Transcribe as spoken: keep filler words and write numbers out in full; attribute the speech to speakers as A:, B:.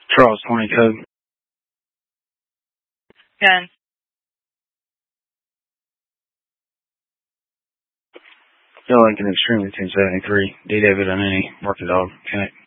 A: Charles twenty code.
B: Gun.
A: Yo, Lincoln Extremely ten seventy-three. D. David on any. Mark the dog. Connect.